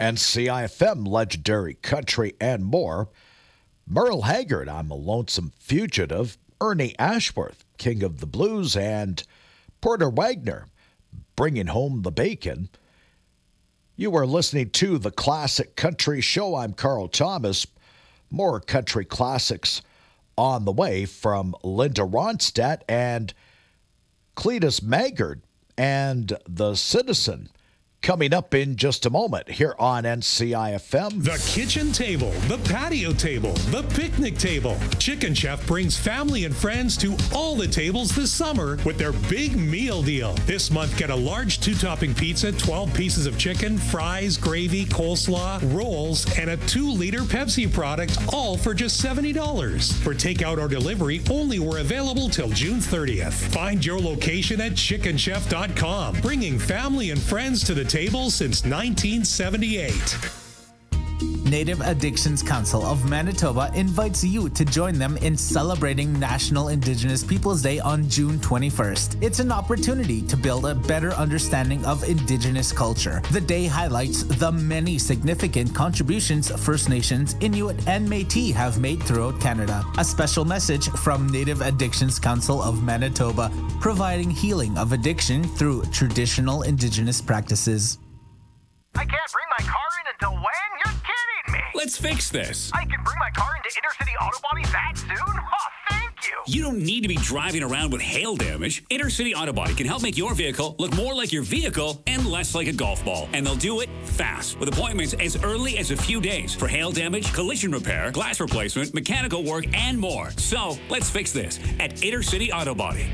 NCIFM, Legendary Country, and more. Merle Haggard, I'm a Lonesome Fugitive. Ernie Ashworth, King of the Blues, and Porter Wagner, Bringing Home the Bacon. You are listening to the Classic Country Show. I'm Carl Thomas. More country classics on the way from Linda Ronstadt and Cletus Maggard and The Citizen. Coming up in just a moment here on NCIFM. The kitchen table, the patio table, the picnic table. Chicken Chef brings family and friends to all the tables this summer with their big meal deal. This month, get a large 2-topping pizza, 12 pieces of chicken, fries, gravy, coleslaw, rolls, and a 2-liter Pepsi product, all for just $70. For takeout or delivery, only were available till June 30th. Find your location at chickenchef.com. Bringing family and friends to the table since 1978. Native Addictions Council of Manitoba invites you to join them in celebrating National Indigenous Peoples Day on June 21st. It's an opportunity to build a better understanding of Indigenous culture. The day highlights the many significant contributions First Nations, Inuit, and Métis have made throughout Canada. A special message from Native Addictions Council of Manitoba, providing healing of addiction through traditional Indigenous practices. I can't bring my car in until when? You're kidding me! Let's fix this. I can bring my car into Intercity Auto Body that soon? Oh, thank you! You don't need to be driving around with hail damage. Intercity Auto Body can help make your vehicle look more like your vehicle and less like a golf ball. And they'll do it fast, with appointments as early as a few days for hail damage, collision repair, glass replacement, mechanical work, and more. So, let's fix this at Intercity Auto Body.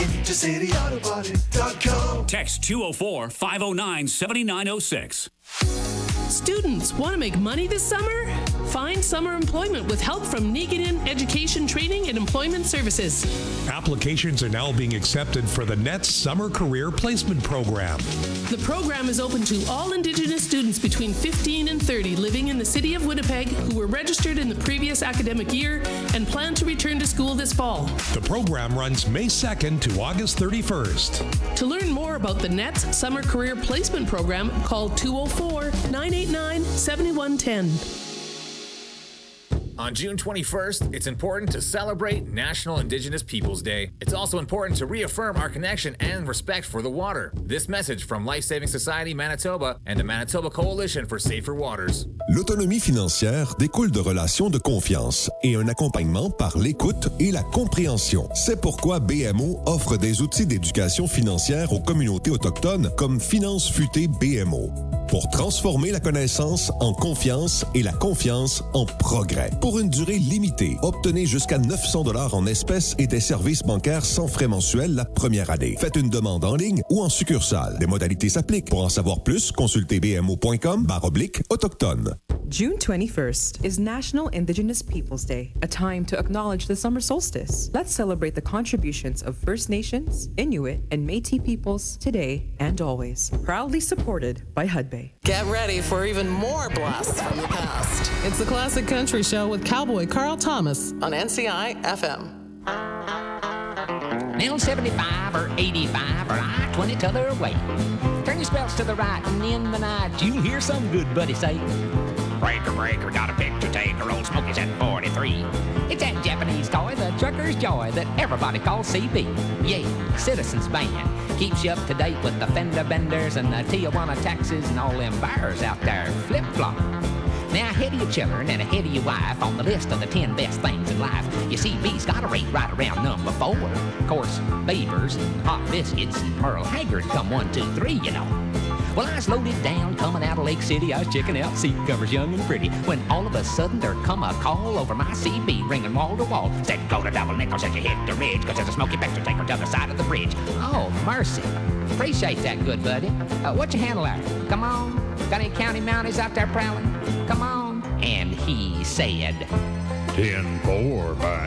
IntercityAutoBody.com. Text 204-509-7906. Students want to make money this summer? Find summer employment with help from Niiganen Education Training and Employment Services. Applications are now being accepted for the NETS Summer Career Placement Program. The program is open to all Indigenous students between 15 and 30 living in the city of Winnipeg who were registered in the previous academic year and plan to return to school this fall. The program runs May 2nd to August 31st. To learn more about the NETS Summer Career Placement Program, call 204-989-7110. On June 21st, it's important to celebrate National Indigenous Peoples Day. It's also important to reaffirm our connection and respect for the water. This message from Life Saving Society Manitoba and the Manitoba Coalition for Safer Waters. L'autonomie financière découle de relations de confiance et un accompagnement par l'écoute et la compréhension. C'est pourquoi BMO offre des outils d'éducation financière aux communautés autochtones comme Finances Futées BMO. Pour transformer la connaissance en confiance et la confiance en progrès. Pour une durée limitée, obtenez jusqu'à 900 $ en espèces et des services bancaires sans frais mensuels la première année. Faites une demande en ligne ou en succursale. Des modalités s'appliquent. Pour en savoir plus, consultez bmo.com/autochtone. June 21st is National Indigenous Peoples Day, a time to acknowledge the summer solstice. Let's celebrate the contributions of First Nations, Inuit, and Métis peoples today and always. Proudly supported by Hudbay. Get ready for even more blasts from the past. It's the Classic Country Show with Cowboy Carl Thomas on NCI FM. Now 75 or 85 or I-20 t'other way. Turn your spells to the right and in the night you'll hear some good buddy say, breaker, breaker, got a picture taker, old Smokey's at 43. It's that Japanese toy, the trucker's joy, that everybody calls CB. Yeah, Citizens Band keeps you up to date with the fender benders and the Tijuana taxis and all them bars out there flip-flop. Now ahead of your children and ahead of your wife on the list of the 10 best things in life, you see B's got a rate right around number 4. Of course, Beavers and Hot Biscuits and Merle Haggard come 1, 2, 3, you know. Well, I was loaded down coming out of Lake City. I was checking out seat covers young and pretty when all of a sudden there come a call over my CB ringing wall to wall. Said go to Double Nickels as you hit the ridge because there's a smoky picture taker to the side of the bridge. Oh, mercy. Appreciate that, good buddy. What's your handle out? Come on. Got any county mounties out there prowling? Come on. And he said 10-4 by